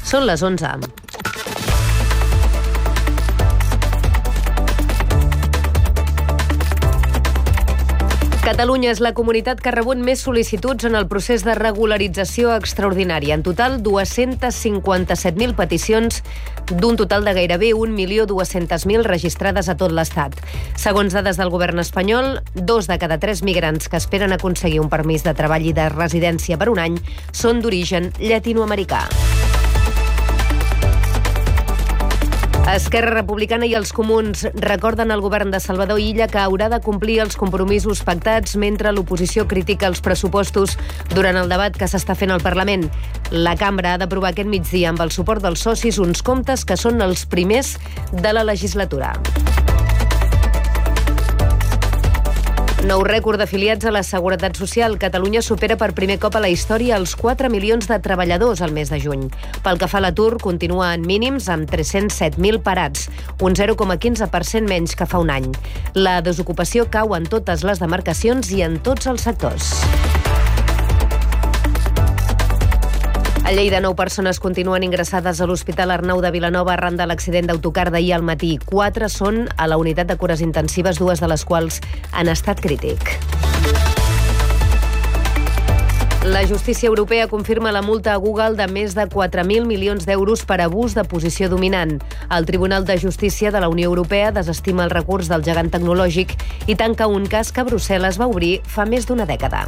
Són les 11. Catalunya és la comunitat que ha rebut més sol·licituds en el procés de regularització extraordinària. En total, 257.000 peticions d'un total de gairebé 1.200.000 registrades a tot l'Estat. Segons dades del govern espanyol, 2 de cada 3 migrants que esperen aconseguir un permís de treball i de residència per un any són d'origen llatinoamericà. Esquerra Republicana i els Comuns recorden al govern de Salvador Illa que haurà de complir els compromisos pactats mentre l'oposició critica els pressupostos durant el debat que s'està fent al Parlament. La cambra ha d'aprovar aquest migdia amb el suport dels socis uns comptes que són els primers de la legislatura. Nou rècord d'afiliats a la Seguretat Social. Catalunya supera per primer cop a la història els 4 milions de treballadors al mes de juny. Pel que fa a l'atur, continua en mínims amb 307.000 parats, un 0,15% menys que fa un any. La desocupació cau en totes les demarcacions i en tots els sectors. A Lleida, 9 persones continuen ingressades a l'Hospital Arnau de Vilanova arran de l'accident d'autocar d'ahir al matí. 4 són a la unitat de cures intensives, 2 de les quals en estat crític. La justícia europea confirma la multa a Google de més de 4.000 milions d'euros per abús de posició dominant. El Tribunal de Justícia de la Unió Europea desestima el recurs del gegant tecnològic i tanca un cas que Brussel·les va obrir fa més d'una dècada.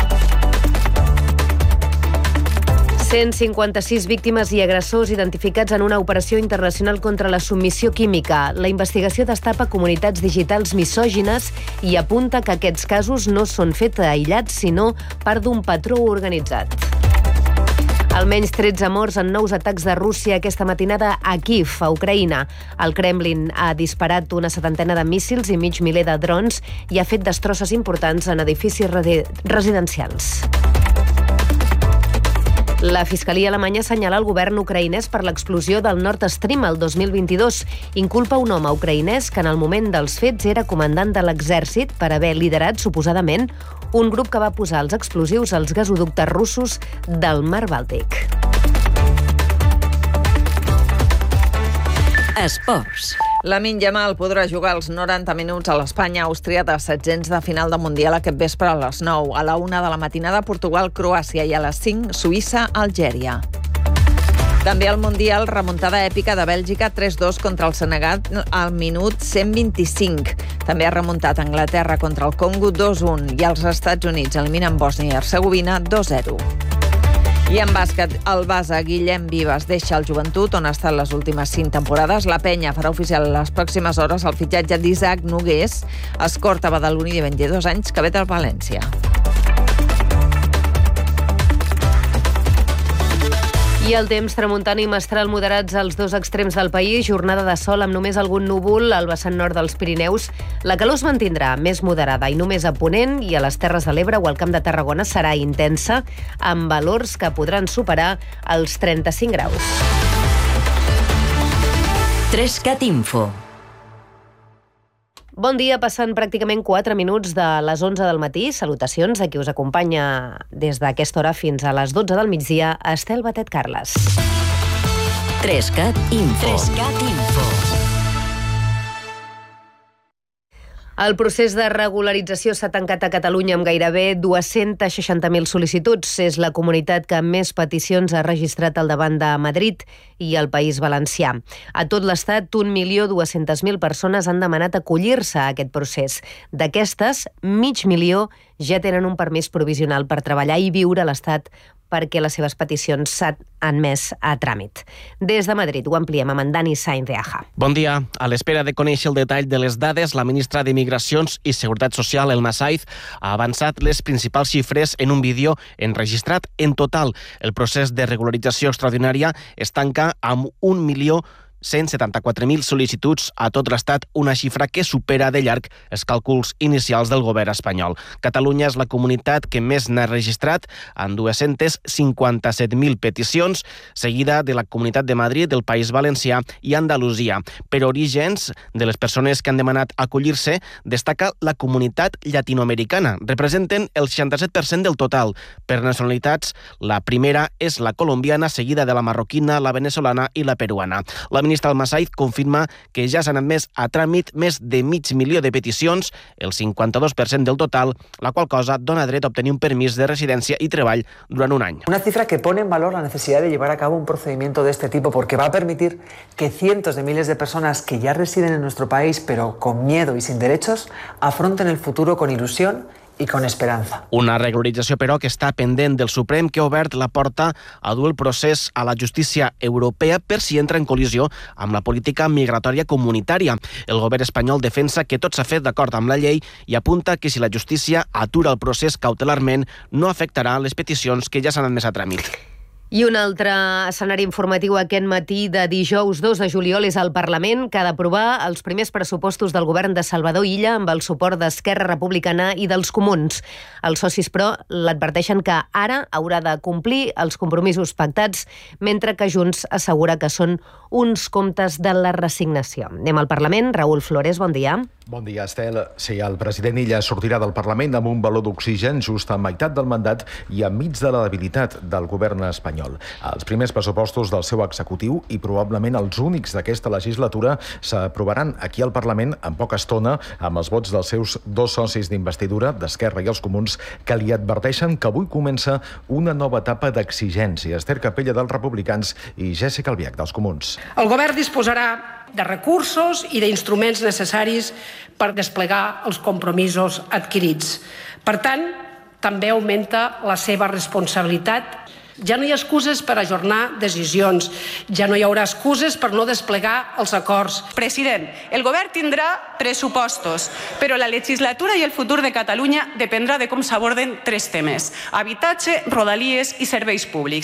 156 víctimes i agressors identificats en una operació internacional contra la submissió química. La investigació destapa comunitats digitals misògines i apunta que aquests casos no són fets aïllats, sinó part d'un patró organitzat. Almenys 13 morts en nous atacs de Rússia aquesta matinada a Kíev, a Ucraïna. El Kremlin ha disparat una 70ena de míssils i mig miler de drons i ha fet destrosses importants en edificis residencials. La Fiscalia alemanya assenyala el govern ucraïnès per l'explosió del Nord Stream el 2022. Inculpa un home ucraïnès que en el moment dels fets era comandant de l'exèrcit per haver liderat, suposadament, un grup que va posar els explosius als gasoductes russos del Mar Bàltic. Esports. Lamine Yamal podrà jugar els 90 minuts a l'Espanya-Àustria de setzents de final de Mundial aquest vespre a les 9. A la 1 de la matinada, Portugal-Croàcia i a les 5, Suïssa-Algèria. També al Mundial, remuntada èpica de Bèlgica 3-2 contra el Senegal al minut 125. També ha remuntat Anglaterra contra el Congo 2-1 i els Estats Units eliminen Bòsnia i Hercegovina 2-0. I en bàsquet, el base Guillem Vives deixa el Joventut, on ha estat les últimes 5 temporades. La penya farà oficial en les pròximes hores el fitxatge d'Isaac Nogués, escorta badaloní de 22 anys que ve del València. I el temps tramuntant i mestral moderats als dos extrems del país, jornada de sol amb només algun núvol al vessant nord dels Pirineus. La calor es mantindrà més moderada i només a Ponent i a les Terres de l'Ebre o al Camp de Tarragona serà intensa, amb valors que podran superar els 35 graus. 3CAT Info. Bon dia, passant pràcticament 4 minuts de les 11 del matí. Salutacions a qui us acompanya des d'aquesta hora fins a les 12 del migdia, Estel Batet Carles. 3CAT Info. 3CAT Info. El procés de regularització s'ha tancat a Catalunya amb gairebé 260.000 sol·licituds. És la comunitat que més peticions ha registrat al davant de Madrid i el País Valencià. A tot l'Estat, 1.200.000 persones han demanat acollir-se a aquest procés. D'aquestes, 500.000 ja tenen un permís provisional per treballar i viure a l'Estat perquè les seves peticions s'han admès a tràmit. Des de Madrid ho ampliem amb en Dani Sainz de Aja. Bon dia. A l'espera de conèixer el detall de les dades, la ministra de Migracions i Seguretat Social, Elma Saiz, ha avançat les principals xifres en un vídeo enregistrat. En total, el procés de regularització extraordinària es tanca amb 1.300.000 174.000 sol·licituds a tot l'Estat, una xifra que supera de llarg els càlculs inicials del govern espanyol. Catalunya és la comunitat que més n'ha registrat, amb 257.000 peticions, seguida de la Comunitat de Madrid, del País Valencià i Andalusia. Per orígens de les persones que han demanat acollir-se, destaca la comunitat llatinoamericana. Representen el 67% del total. Per nacionalitats, la primera és la colombiana, seguida de la marroquina, la venezolana i la peruana. La ministra Almasaiz confirma que ja s'han admès a tràmit més de 500.000 de peticions, el 52% del total, la qual cosa dona dret a obtenir un permís de residència y treball durant un any. Una cifra que pone en valor la necesidad de llevar a cabo un procedimiento de este tipo porque va a permitir que cientos de miles de personas que ya residen en nuestro país pero con miedo y sin derechos afronten el futuro con ilusión i con esperança. Una regularització, però, que està pendent del Suprem, que ha obert la porta a dur el procés a la justícia europea per si entra en col·lisió amb la política migratòria comunitària. El govern espanyol defensa que tot s'ha fet d'acord amb la llei i apunta que si la justícia atura el procés cautelarment no afectarà les peticions que ja s'han admès a tràmit. I un altre escenari informatiu aquest matí de dijous 2 de juliol és el Parlament, que ha d'aprovar els primers pressupostos del govern de Salvador Illa amb el suport d'Esquerra Republicana i dels Comuns. Els socis, però, l'adverteixen que ara haurà de complir els compromisos pactats, mentre que Junts assegura que són uns comptes de la resignació. Anem al Parlament. Raül Flores, bon dia. Bon dia, Estel. Sí, el president Illa sortirà del Parlament amb un baló d'oxigen just a meitat del mandat i enmig de la debilitat del govern espanyol. Els primers pressupostos del seu executiu i probablement els únics d'aquesta legislatura s'aprovaran aquí al Parlament en poca estona amb els vots dels seus dos socis d'investidura, d'Esquerra i els Comuns, que li adverteixen que avui comença una nova etapa d'exigència. Esther Capella, dels Republicans, i Jessica Albiach, dels Comuns. El govern disposarà de recursos i d'instruments necessaris per desplegar els compromisos adquirits. Per tant, també augmenta la seva responsabilitat. Ja no hi ha excuses per ajornar decisions, ja no hi haurà excuses per no desplegar els acords. President, el govern tindrà pressupostos, però la legislatura i el futur de Catalunya dependrà de com s'aborden tres temes: habitatge, rodalies i serveis públics.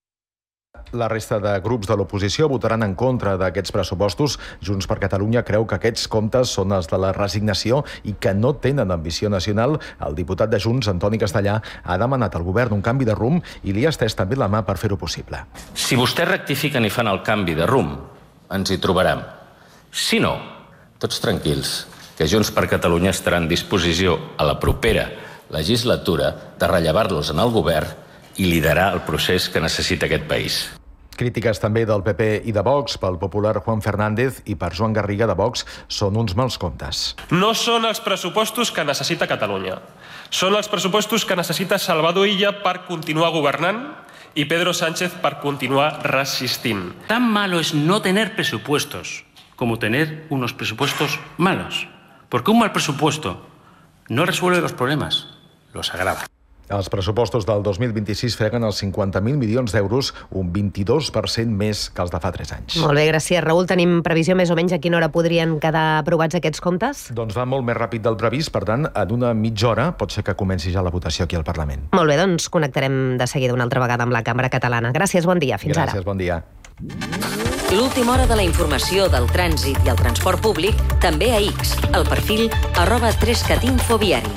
La resta de grups de l'oposició votaran en contra d'aquests pressupostos. Junts per Catalunya creu que aquests comptes són els de la resignació i que no tenen ambició nacional. El diputat de Junts, Antoni Castellà, ha demanat al govern un canvi de rumb i li ha estès també la mà per fer-ho possible. Si vostès rectifiquen i fan el canvi de rumb, ens hi trobarem. Si no, tots tranquils, que Junts per Catalunya estarà en disposició a la propera legislatura de rellevar-los en el govern i liderar el procés que necessita aquest país. Crítiques també del PP i de Vox, pel popular Juan Fernández i per Joan Garriga de Vox, són uns mals comptes. No són els pressupostos que necessita Catalunya. Són els pressupostos que necessita Salvador Illa per continuar governant y Pedro Sánchez per continuar resistint. Tan malo es no tener presupuestos como tener unos presupuestos malos. Porque un mal presupuesto no resuelve los problemas, los agrava. Els pressupostos del 2026 freguen els 50.000 milions d'euros, un 22% més que els de fa 3 anys. Molt bé, gràcies, Raül. Tenim previsió més o menys a quina hora podrien quedar aprovats aquests comptes? Doncs va molt més ràpid del previst, per tant, en una mitja hora pot ser que comenci ja la votació aquí al Parlament. Molt bé, doncs connectarem de seguida una altra vegada amb la Cambra Catalana. Gràcies, bon dia. Fins ara. Gràcies, bon dia. L'última hora de la informació del trànsit i el transport públic també a X, al perfil @3catinfoviari.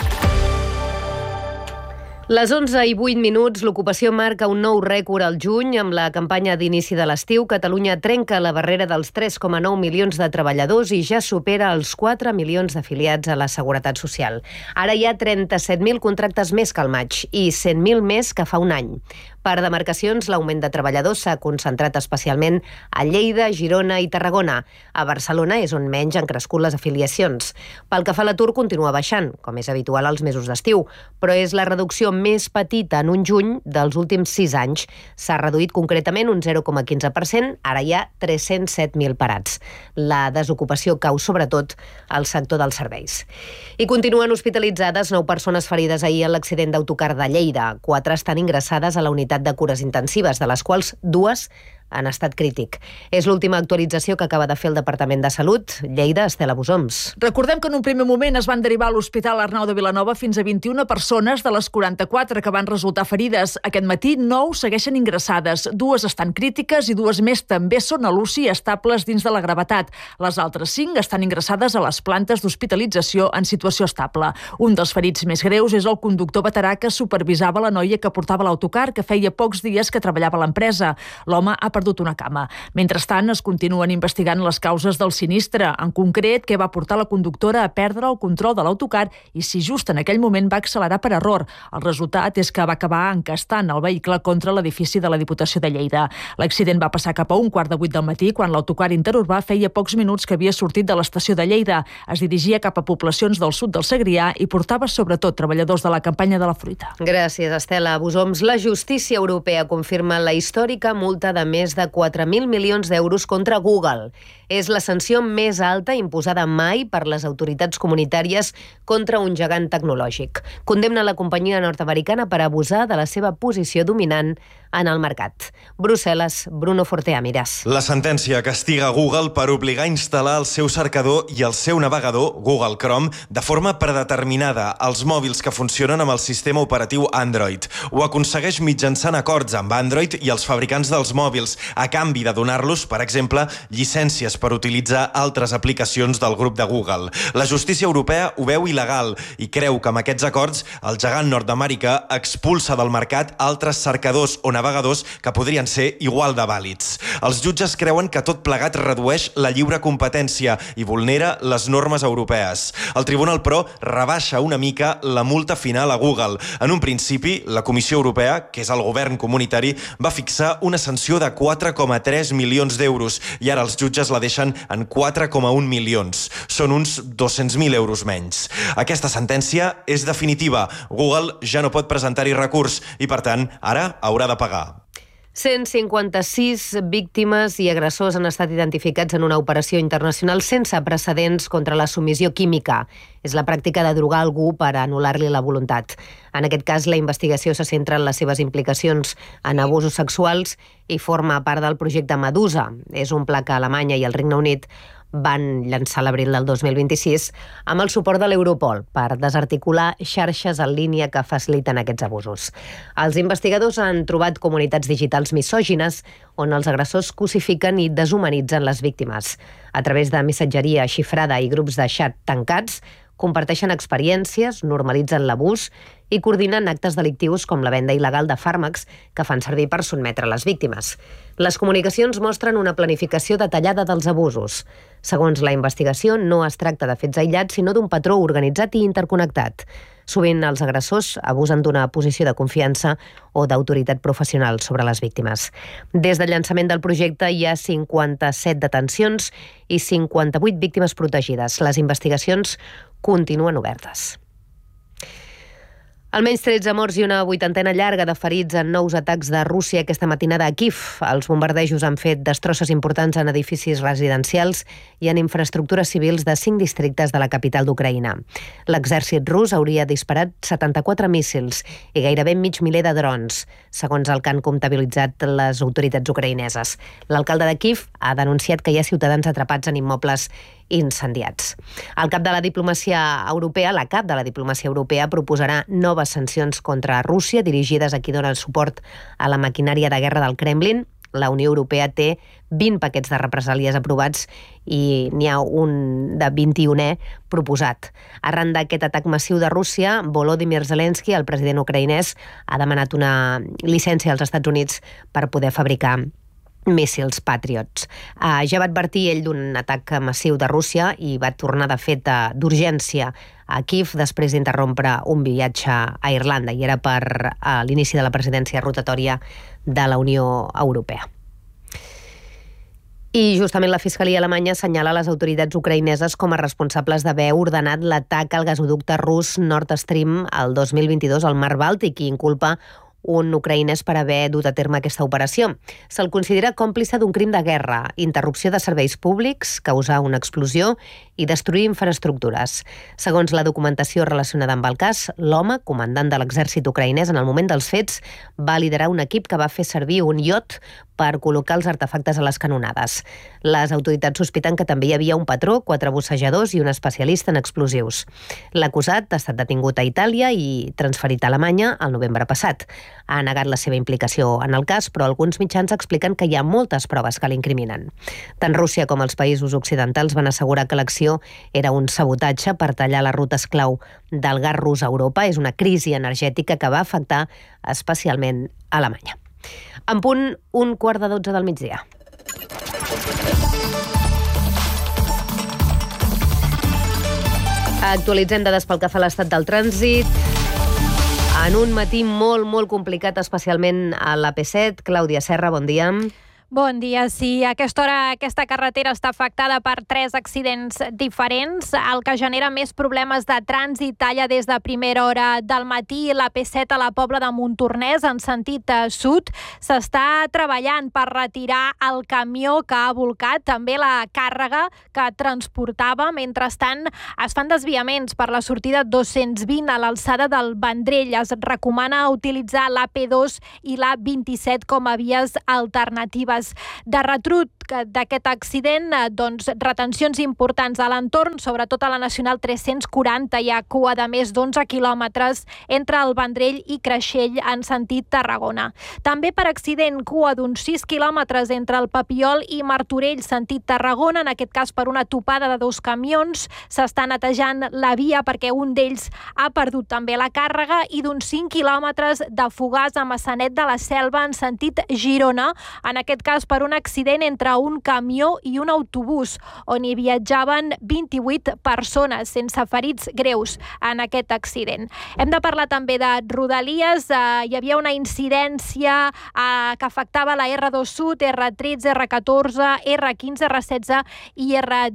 Les 11:08, l'ocupació marca un nou rècord al juny. Amb la campanya d'inici de l'estiu, Catalunya trenca la barrera dels 3,9 milions de treballadors i ja supera els 4 milions d'afiliats a la Seguretat Social. Ara hi ha 37.000 contractes més que al maig i 100.000 més que fa un any. Per demarcacions, l'augment de treballadors s'ha concentrat especialment a Lleida, Girona i Tarragona. A Barcelona és on menys han crescut les afiliacions. Pel que fa a l'atur, continua baixant, com és habitual als mesos d'estiu, però és la reducció més petita en un juny dels últims 6 anys. S'ha reduït concretament un 0,15%, ara hi ha 307.000 parats. La desocupació cau sobretot al sector dels serveis. I continuen hospitalitzades 9 persones ferides ahir en l'accident d'autocar de Lleida. 4 estan ingressades a la unitat de cures intensives, de les quals 2 en estat crític. És l'última actualització que acaba de fer el Departament de Salut. Lleida, Estela Busoms. Recordem que en un primer moment es van derivar a l'Hospital Arnau de Vilanova fins a 21 persones de les 44 que van resultar ferides. Aquest matí 9 segueixen ingressades. 2 estan crítiques i 2 més també són a l'UCI estables dins de la gravetat. Les altres 5 estan ingressades a les plantes d'hospitalització en situació estable. Un dels ferits més greus és el conductor veterà que supervisava la noia que portava l'autocar, que feia pocs dies que treballava a l'empresa. L'home ha perdut una cama. Mentrestant, es continuen investigant les causes del sinistre, en concret, què va portar la conductora a perdre el control de l'autocar i si just en aquell moment va accelerar per error. El resultat és que va acabar encastant el vehicle contra l'edifici de la Diputació de Lleida. L'accident va passar cap a 7:15 del matí, quan l'autocar interurbà feia pocs minuts que havia sortit de l'estació de Lleida. Es dirigia cap a poblacions del sud del Segrià i portava sobretot treballadors de la campanya de la fruita. Gràcies, Estela Busoms. La justícia europea confirma la històrica multa de més de 4.000 milions d'euros contra Google. És la sanció més alta imposada mai per les autoritats comunitàries contra un gegant tecnològic. Condemna la companyia nord-americana per abusar de la seva posició dominant en el mercat. Brussel·les, Bruno Fortea Miras. La sentència castiga Google per obligar a instal·lar el seu cercador i el seu navegador, Google Chrome, de forma predeterminada als mòbils que funcionen amb el sistema operatiu Android. Ho aconsegueix mitjançant acords amb Android i els fabricants dels mòbils, a canvi de donar-los, per exemple, llicències per utilitzar altres aplicacions del grup de Google. La justícia europea ho veu il·legal i creu que amb aquests acords el gegant nord-americà expulsa del mercat altres cercadors o navegadors que podrien ser igual de vàlids. Els jutges creuen que tot plegat redueix la lliure competència i vulnera les normes europees. El tribunal, però, rebaixa una mica la multa final a Google. En un principi, la Comissió Europea, que és el govern comunitari, va fixar una sanció de 4,3 milions d'euros i ara els jutges la deixen en 4,1 milions. Són uns 200.000 euros menys. Aquesta sentència és definitiva. Google ja no pot presentar-hi recurs i, per tant, ara haurà de pagar. 156 víctimes i agressors han estat identificats en una operació internacional sense precedents contra la submissió química. És la pràctica de drogar algú per anul·lar-li la voluntat. En aquest cas, la investigació se centra en les seves implicacions en abusos sexuals i forma part del projecte Medusa. És un pla que Alemanya i el Regne Unit van llançar l'abril del 2026 amb el suport de l'Europol per desarticular xarxes en línia que faciliten aquests abusos. Els investigadors han trobat comunitats digitals misògines on els agressors cosifiquen i deshumanitzen les víctimes. A través de missatgeria xifrada i grups de xat tancats, comparteixen experiències, normalitzen l'abús i coordinen actes delictius com la venda il·legal de fàrmacs que fan servir per sotmetre les víctimes. Les comunicacions mostren una planificació detallada dels abusos. Segons la investigació, no es tracta de fets aïllats, sinó d'un patró organitzat i interconnectat. Sovint els agressors abusen d'una posició de confiança o d'autoritat professional sobre les víctimes. Des del llançament del projecte hi ha 57 detencions i 58 víctimes protegides. Les investigacions continuen obertes. Almenys 13 morts i una 80ena llarga de ferits en nous atacs de Rússia aquesta matinada a Kíev. Els bombardejos han fet destrosses importants en edificis residencials i en infraestructures civils de 5 districtes de la capital d'Ucraïna. L'exèrcit rus hauria disparat 74 míssils i gairebé mig miler de drons, segons el que han comptabilitzat les autoritats ucraïneses. L'alcalde de Kíev ha denunciat que hi ha ciutadans atrapats en immobles incendiats. La cap de la diplomàcia europea proposarà noves sancions contra Rússia dirigides a qui dona suport a la maquinària de guerra del Kremlin. La Unió Europea té 20 paquets de represàlies aprovats i n'hi ha un de 21è proposat. Arran d'aquest atac massiu de Rússia, Volodymyr Zelensky, el president ucraïnès, ha demanat una llicència als Estats Units per poder fabricar míssils Patriots. Ja va advertir ell d'un atac massiu de Rússia i va tornar, de fet, d'urgència a Kíev després d'interrompre un viatge a Irlanda, i era per l'inici de la presidència rotatòria de la Unió Europea. I justament la Fiscalia alemanya assenyala les autoritats ucraïneses com a responsables d'haver ordenat l'atac al gasoducte rus Nord Stream el 2022 al Mar Bàltic i inculpa un ucraïnès per haver dut a terme aquesta operació. Se'l considera còmplice d'un crim de guerra, interrupció de serveis públics, causar una explosió i destruir infraestructures. Segons la documentació relacionada amb el cas, l'home, comandant de l'exèrcit ucraïnès en el moment dels fets, va liderar un equip que va fer servir un iot per col·locar els artefactes a les canonades. Les autoritats sospiten que també hi havia un patró, 4 bussejadors i un especialista en explosius. L'acusat ha estat detingut a Itàlia i transferit a Alemanya el novembre passat. Ha negat la seva implicació en el cas, però alguns mitjans expliquen que hi ha moltes proves que l'incriminen. Tant Rússia com els països occidentals van assegurar que l'acció era un sabotatge per tallar les rutes clau del gas rus a Europa. És una crisi energètica que va afectar especialment a Alemanya. En punt, 11:45 del migdia. Actualitzem dades pel que fa a l'estat del trànsit. En un matí molt complicat, especialment a l'AP7. Clàudia Serra, bon dia. Bon dia. Sí, a aquesta hora aquesta carretera està afectada per 3 accidents diferents. El que genera més problemes de trànsit talla des de primera hora del matí la P7 a la Pobla de Montornès en sentit sud. S'està treballant per retirar el camió que ha volcat, també la càrrega que transportava. Mentrestant, es fan desviaments per la sortida 220 a l'alçada del Vendrell. Es recomana utilitzar l'AP2 i l'A27 com a vies alternatives. De retruc d'aquest accident, doncs, retencions importants a l'entorn, sobretot a la Nacional 340. Hi ha cua de més d'11 quilòmetres entre el Vendrell i Creixell en sentit Tarragona. També per accident, cua d'uns 6 quilòmetres entre el Papiol i Martorell, sentit Tarragona, en aquest cas per una topada de 2 camions. S'està netejant la via perquè un d'ells ha perdut també la càrrega, i d'uns 5 quilòmetres de Fogars a Massanet de la Selva en sentit Girona, en aquest cas per un accident entre un camió i un autobús, on hi viatjaven 28 persones, sense ferits greus en aquest accident. Hem de parlar també de Rodalies. Hi havia una incidència que afectava la R2 Sud, R13, R14, R15, R16 i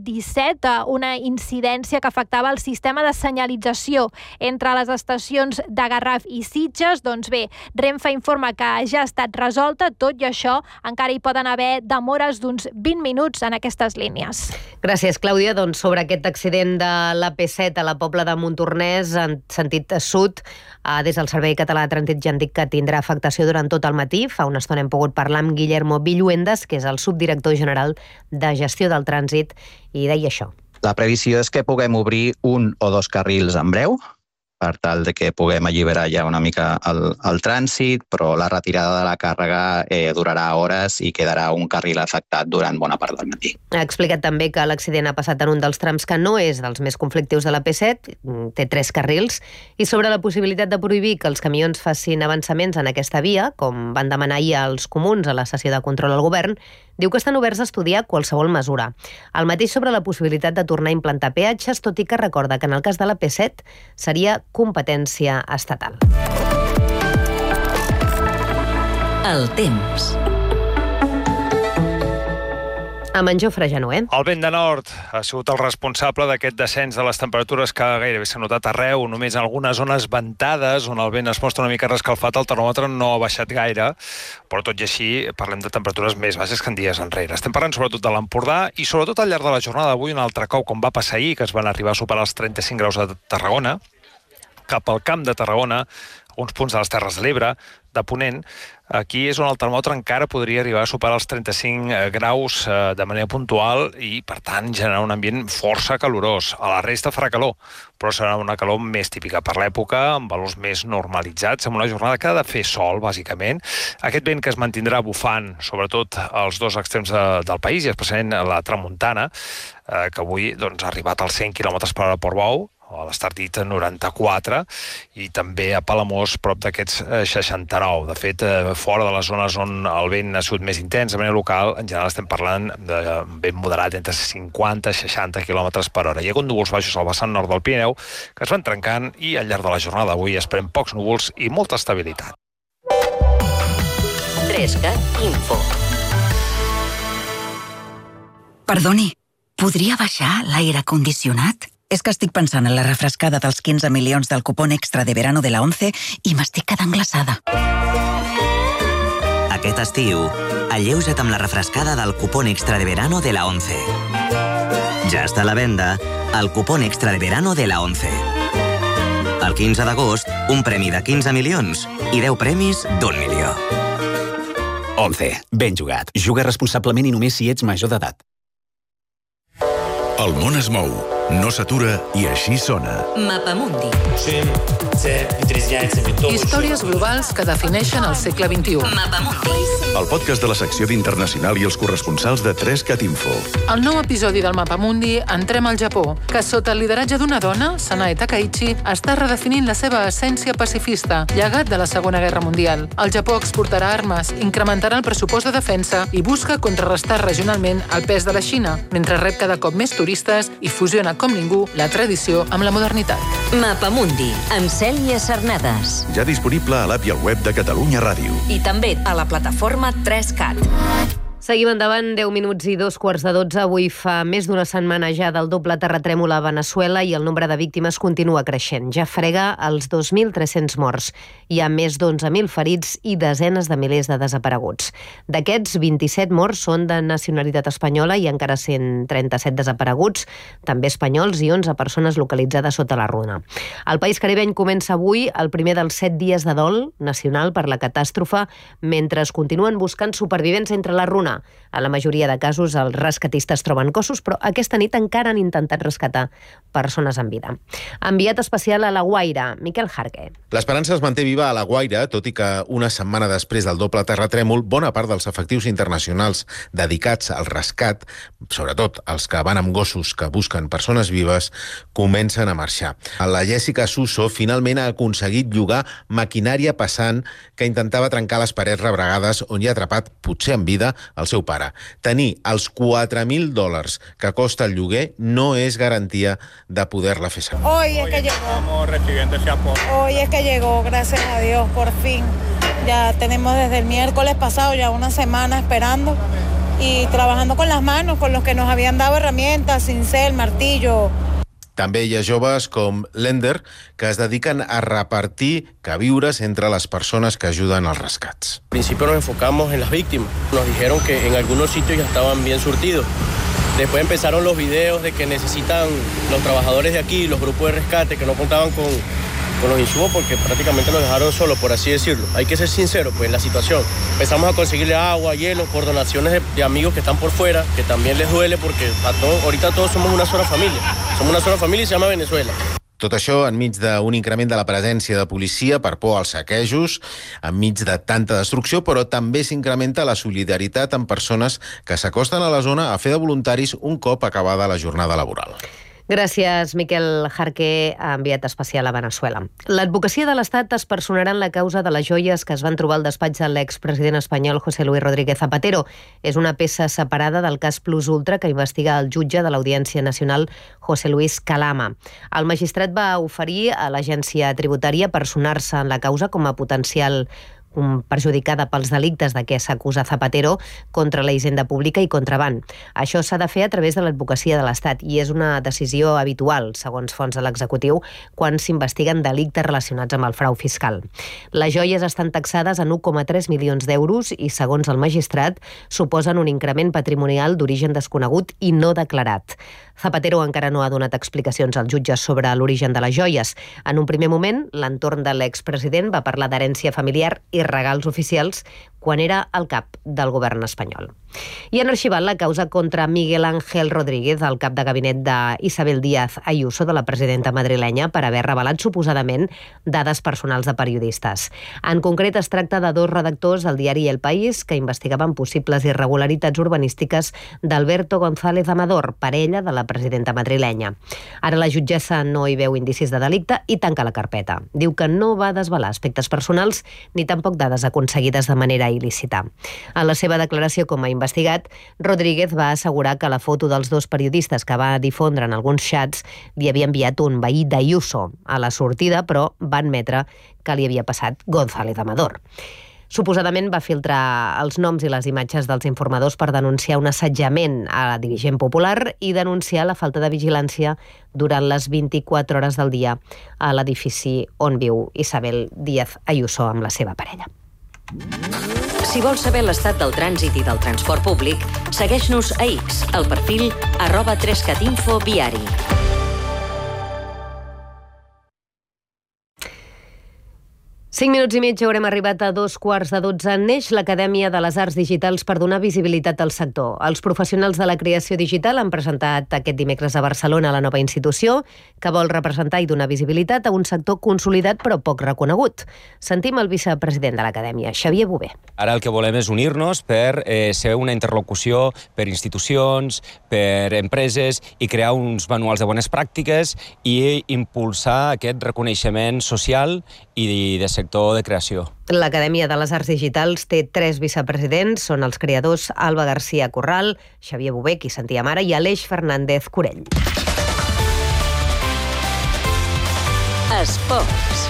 R17, una incidència que afectava el sistema de senyalització entre les estacions de Garraf i Sitges. Doncs bé, Renfe informa que ja ha estat resolta. Tot i això, encara hi poden haver demores d'uns 20 minuts en aquestes línies. Gràcies, Clàudia. Doncs sobre aquest accident de l'AP7 a la Pobla de Montornès en sentit sud, des del Servei Català de Trànsit ja han dit que tindrà afectació durant tot el matí. Fa una estona hem pogut parlar amb Guillermo Villuendas, que és el subdirector general de Gestió del Trànsit, i deia això. La previsió és que puguem obrir 1 o 2 carrils en breu, per tal de que puguem alliberar ja una mica el trànsit, però la retirada de la càrrega durarà hores i quedarà un carril afectat durant bona part del matí. Ha explicat també que l'accident ha passat en un dels trams que no és dels més conflictius de la P7, té 3 carrils, i sobre la possibilitat de prohibir que els camions facin avançaments en aquesta via, com van demanar ahir els comuns a la sessió de control al govern, diu que estan oberts a estudiar qualsevol mesura. El mateix sobre la possibilitat de tornar a implantar peatges, tot i que recorda que en el cas de la P7 seria competència estatal. El temps. Amb en Jofre Genuer. El vent de nord ha sigut el responsable d'aquest descens de les temperatures que gairebé s'ha notat arreu. Només en algunes zones ventades, on el vent es mostra una mica rescalfat, el termòmetre no ha baixat gaire, però tot i així parlem de temperatures més baixes que en dies enrere. Estem parlant sobretot de l'Empordà i sobretot al llarg de la jornada d'avui, un altre cop, com va passar ahir, que es van arribar a superar els 35 graus a Tarragona, cap al Camp de Tarragona, alguns punts de les Terres de l'Ebre, de Ponent. Aquí és on el termòmetre encara podria arribar a superar els 35 graus de manera puntual i, per tant, generar un ambient força calorós. A la resta farà calor, però serà una calor més típica per l'època, amb valors més normalitzats, amb una jornada que ha de fer sol, bàsicament. Aquest vent que es mantindrà bufant, sobretot als 2 extrems del país, i especialment a la tramuntana, que avui ha arribat als 100 km per hora a Portbou, a l'Estartit 94, i també a Palamós prop d'aquests 69. De fet, fora de les zones on el vent ha sigut més intens, de manera local, en general estem parlant de vent moderat entre 50 i 60 km per hora. Hi ha hagut núvols baixos al vessant nord del Pirineu que es van trencant i al llarg de la jornada d'avui esperem pocs núvols i molta estabilitat. 3CAT Info. Perdoni, podria baixar l'aire condicionat? És que estic pensant en la refrescada dels 15 milions del cupón extra de verano de la 11 i m'estic quedant glaçada. Aquest estiu, alleuja't amb la refrescada del cupón extra de verano de la 11. Ja està a la venda el cupón extra de verano de la 11. El 15 d'agost, un premi de 15 milions i 10 premis d'1 milió. 11. Ben jugat. Juga responsablement i només si ets major d'edat. El món es mou, no s'atura i així sona. Mapamundi. Històries globals que defineixen el segle XXI. Mapamundi. El podcast de la secció d'Internacional i els corresponsals de 3CAT-Info. Al nou episodi del Mapamundi entrem al Japó, que sota el lideratge d'una dona, Sanae Takaichi, està redefinint la seva essència pacifista, llegat de la Segona Guerra Mundial. El Japó exportarà armes, incrementarà el pressupost de defensa i busca contrarrestar regionalment el pes de la Xina, mentre rep cada cop més turistes i fusiona com ningú la tradició amb la modernitat. Mapamundi, amb Cèlia Cernades. Ja disponible a l'app i al web de Catalunya Ràdio. I també a la plataforma 3CAT. Seguim endavant, 10 minuts i 2:15. Avui fa més d'una setmana ja del doble terratrèmol a Veneçuela i el nombre de víctimes continua creixent. Ja frega els 2.300 morts. Hi ha més d'11.000 ferits i desenes de milers de desapareguts. D'aquests, 27 morts són de nacionalitat espanyola i encara 137 desapareguts, també espanyols, i 11 persones localitzades sota la runa. El país caribeny comença avui el primer dels 7 dies de dol nacional per la catàstrofe, mentre es continuen buscant supervivents entre la runa. A la majoria de casos, els rescatistes troben cossos, però aquesta nit encara han intentat rescatar persones en vida. Enviat especial a La Guaira, Miquel Jarque. L'esperança es manté viva a La Guaira, tot i que una setmana després del doble terratrèmol, bona part dels efectius internacionals dedicats al rescat, sobretot els que van amb gossos que busquen persones vives, comencen a marxar. La Jessica Suso finalment ha aconseguit llogar maquinària pesant que intentava trencar les parets rebregades on hi ha atrapat, potser en vida, el seu pare. Tenir els $4.000 que costa el lloguer no és garantia de poder-la fer servir. Hoy es que llegó, gracias a Dios, por fin. Ya tenemos desde el miércoles pasado ya una semana esperando y trabajando con las manos, con los que nos habían dado herramientas, cincel, martillo. També hi ha joves com Lender que es dediquen a repartir queviures entre les persones que ajuden als rescats. Al principio nos enfocamos en las víctimas. Nos dijeron que en algunos sitios ya estaban bien surtidos. Después empezaron los videos de que necesitan los trabajadores de aquí, los grupos de rescate, que no contaban con los insumos porque prácticamente nos dejaron solos, por así decirlo. Hay que ser sinceros, pues, en la situación. Empezamos a conseguirle agua, hielo, por donaciones de amigos que están por fuera, que también les duele porque ahorita todos somos una sola familia. Somos una sola familia y se llama Venezuela. Tot això enmig d'un increment de la presència de policia per por als saquejos, enmig de tanta destrucció, però també s'incrementa la solidaritat amb persones que s'acosten a la zona a fer de voluntaris un cop acabada la jornada laboral. Gràcies, Miquel Jarque, enviat especial a Veneçuela. L'advocacia de l'Estat es personarà en la causa de les joies que es van trobar al despatx de l'expresident espanyol José Luis Rodríguez Zapatero. És una peça separada del cas Plus Ultra que investiga el jutge de l'Audiència Nacional, José Luis Calama. El magistrat va oferir a l'agència tributària personar-se en la causa com a potencial perjudicada pels delictes de què s'acusa Zapatero contra la hisenda pública i contraban. Això s'ha de fer a través de l'advocacia de l'Estat i és una decisió habitual, segons fonts de l'executiu, quan s'investiguen delictes relacionats amb el frau fiscal. Les joies estan taxades en 1,3 milions d'euros i, segons el magistrat, suposen un increment patrimonial d'origen desconegut i no declarat. Zapatero encara no ha donat explicacions als jutges sobre l'origen de les joies. En un primer moment, l'entorn de l'expresident va parlar d'herència familiar i regals oficials quan era el cap del govern espanyol. I han arxivat la causa contra Miguel Ángel Rodríguez, el cap de gabinet d'Isabel Díaz Ayuso, de la presidenta madrilenya, per haver revelat suposadament dades personals de periodistes. En concret, es tracta de 2 redactors del diari El País que investigaven possibles irregularitats urbanístiques d'Alberto González Amador, parella de la presidenta madrilenya. Ara la jutgessa no hi veu indicis de delicte i tanca la carpeta. Diu que no va desvelar aspectes personals ni tampoc dades aconseguides de manera il·lícita. En la seva declaració com a investigat, Rodríguez va assegurar que la foto dels 2 periodistes que va difondre en alguns xats li havia enviat un veí d'Ayuso a la sortida, però va admetre que li havia passat González Amador. Suposadament va filtrar els noms i les imatges dels informadors per denunciar un assetjament a la dirigent popular i denunciar la falta de vigilància durant les 24 hores del dia a l'edifici on viu Isabel Díaz Ayuso amb la seva parella. Si vols saber l'estat del trànsit i del transport públic, segueix-nos a X, al perfil @3catinfo viari. 5 minuts i mig, haurem arribat a 2:45. Neix l'Acadèmia de les Arts Digitals per donar visibilitat al sector. Els professionals de la creació digital han presentat aquest dimecres a Barcelona la nova institució, que vol representar i donar visibilitat a un sector consolidat però poc reconegut. Sentim el vicepresident de l'Acadèmia, Xavier Bové. Ara el que volem és unir-nos per ser una interlocució per institucions, per empreses i crear uns manuals de bones pràctiques i impulsar aquest reconeixement social i de sector de creació. L'Acadèmia de les Arts Digitals té 3 vicepresidents, són els creadors Alba García Corral, Xavier Bové, qui sentíem ara, i Aleix Fernández Corell. Esports.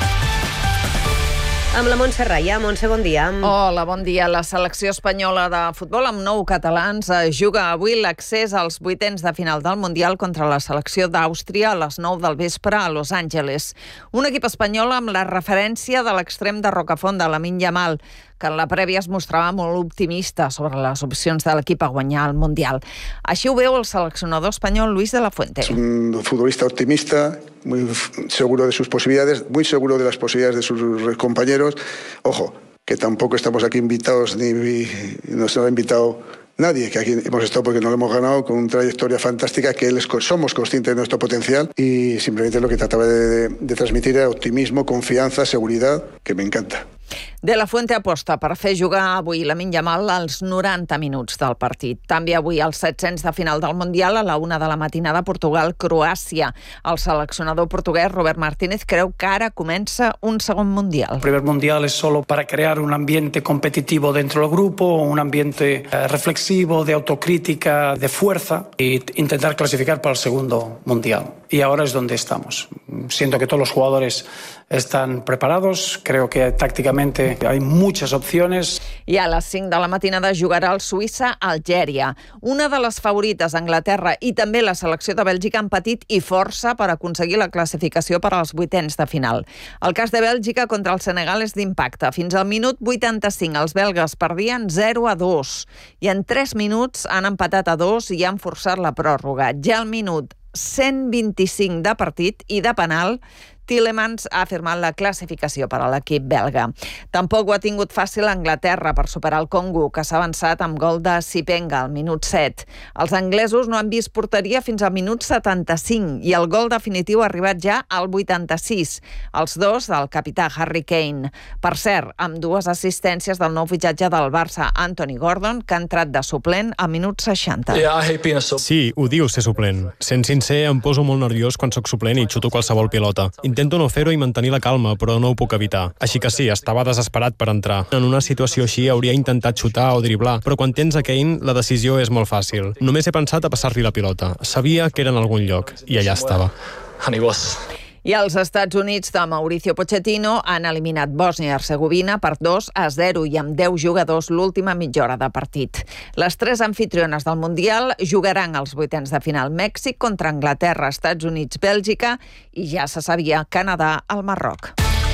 Amb la Montse Raya. Montse, bon dia. Hola, bon dia. La selecció espanyola de futbol amb 9 catalans juga avui l'accés als 8ens de final del Mundial contra la selecció d'Àustria a les 9 del vespre a Los Angeles. Un equip espanyol amb la referència de l'extrem de Rocafont, de Lamine Yamal, que en la prèvia es mostrava molt optimista sobre les opcions de l'equip a guanyar el Mundial. Així ho veu el seleccionador espanyol Luis de la Fuente. Es un futbolista optimista, muy seguro de sus posibilidades, muy seguro de las posibilidades de sus compañeros. Ojo, que tampoco estamos aquí invitados, ni nos ha invitado nadie, que aquí hemos estado porque no lo hemos ganado, con una trayectoria fantástica, que somos conscientes de nuestro potencial y simplemente lo que trataba de transmitir era optimismo, confianza, seguridad, que me encanta. De la Fuente aposta per fer jugar avui Lamine Yamal als 90 minuts del partit. També avui els 700 de final del Mundial a la 1 de la matinada Portugal-Croàcia. El seleccionador portuguès Robert Martínez creu que ara comença un segon Mundial. El primer Mundial es solo para crear un ambiente competitivo dentro del grupo, un ambiente reflexivo, de autocrítica, de fuerza e intentar clasificar para el segundo Mundial. Y ahora es donde estamos. Siento que todos los jugadores están preparados, creo que tácticamente hay muchas opciones. I a les 5 de la matinada jugarà el Suïssa-Algèria. Una de les favorites, Anglaterra, i també la selecció de Bèlgica han patit i força per aconseguir la classificació per als 8ens de final. El cas de Bèlgica contra el Senegal és d'impacte. Fins al minut 85 els belgues perdien 0-2 i en 3 minuts han empatat a 2 i han forçat la pròrroga. Ja al minut 125 de partit i de penal, Tielemans ha firmat la classificació per a l'equip belga. Tampoc ho ha tingut fàcil Anglaterra per superar el Congo, que s'ha avançat amb gol de Sipenga al minut 7. Els anglesos no han vist porteria fins al minut 75 i el gol definitiu ha arribat ja al 86, els dos del capità Harry Kane. Per cert, amb 2 assistències del nou fitxatge del Barça, Anthony Gordon, que ha entrat de suplent al minut 60. Sí, ho diu ser suplent. Sent sincer, em poso molt nerviós quan sóc suplent i xuto qualsevol pilota. Intento no fer-ho i mantenir la calma, però no ho puc evitar. Així que sí, estava desesperat per entrar. En una situació així hauria intentat xutar o driblar, però quan tens a Kane, la decisió és molt fàcil. Només he pensat a passar-li la pilota. Sabia que era en algun lloc, i allà estava. I els Estats Units de Mauricio Pochettino han eliminat Bòsnia i Hercegovina per 2-0 i amb 10 jugadors l'última mitja hora de partit. Les 3 anfitriones del Mundial jugaran als 8ens de final: Mèxic contra Anglaterra, Estats Units, Bèlgica i ja se sabia Canadà al Marroc.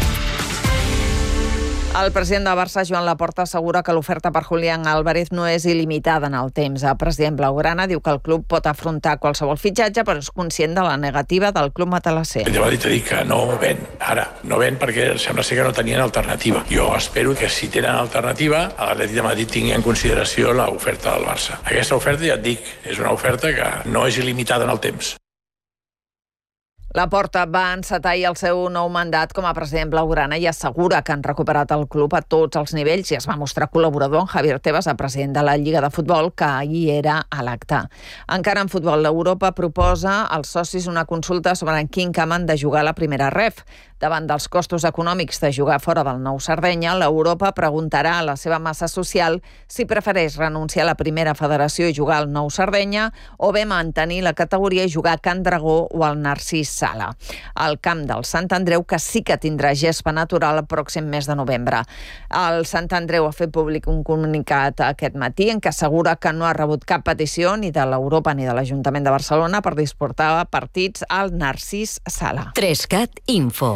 El president del Barça, Joan Laporta, assegura que l'oferta per Julián Álvarez no és il·limitada en el temps. El president blaugrana diu que el club pot afrontar qualsevol fitxatge, però és conscient de la negativa del club matalasser. Ja va dir que no ven, ara. No ven perquè sembla ser que no tenien alternativa. Jo espero que si tenen alternativa, a l'Atlètic de Madrid tingui en consideració l'oferta del Barça. Aquesta oferta, ja et dic, és una oferta que no és il·limitada en el temps. Laporta va encetar ahir el seu nou mandat com a president blaugrana i assegura que han recuperat el club a tots els nivells i es va mostrar col·laborador en Javier Tebas, el president de la Lliga de Futbol, que ahir era a l'acte. Encara en futbol, l'Europa proposa als socis una consulta sobre en quin camp han de jugar la primera ref. Davant dels costos econòmics de jugar fora del Nou Sardenya, l'Europa preguntarà a la seva massa social si prefereix renunciar a la primera federació i jugar al Nou Sardenya o bé mantenir la categoria i jugar a Can Dragó o al Narcís Sala. El camp del Sant Andreu, que sí que tindrà gespa natural el pròxim mes de novembre. El Sant Andreu ha fet públic un comunicat aquest matí en què assegura que no ha rebut cap petició ni de l'Europa ni de l'Ajuntament de Barcelona per disputar partits al Narcís Sala. 3CAT Info.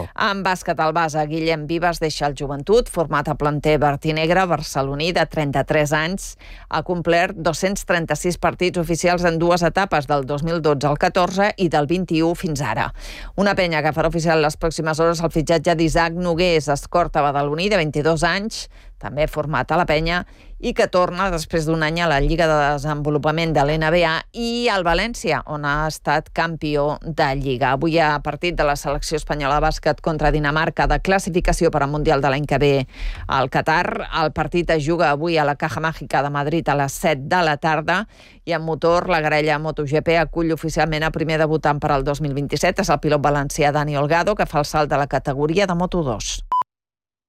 En bàsquet, el base Guillem Vives deixa el Joventut, format a planter vertinegre barceloní de 33 anys. Ha complert 236 partits oficials en 2 etapes, del 2012 al 14 i del 21 fins ara. Una penya que farà oficial les pròximes hores el fitxatge d'Isaac Nogués, escorta badaloní de 22 anys, també format a la penya, i que torna després d'un any a la Lliga de Desenvolupament de l'NBA i al València, on ha estat campió de Lliga. Avui hi ha partit de la selecció espanyola de bàsquet contra Dinamarca de classificació per al Mundial de l'any que ve al Qatar. El partit es juga avui a la Caja Mágica de Madrid a les 7 de la tarda i en motor la grella MotoGP acull oficialment el primer debutant per al 2027. És el pilot valencià Dani Olgado, que fa el salt de la categoria de Moto2.